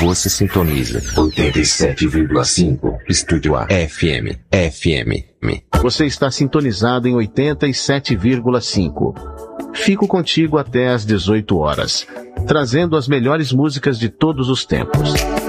Você sintoniza 87,5 Estúdio A FM. Você está sintonizado em 87,5. Fico contigo até às 18 horas, trazendo as melhores músicas de todos os tempos.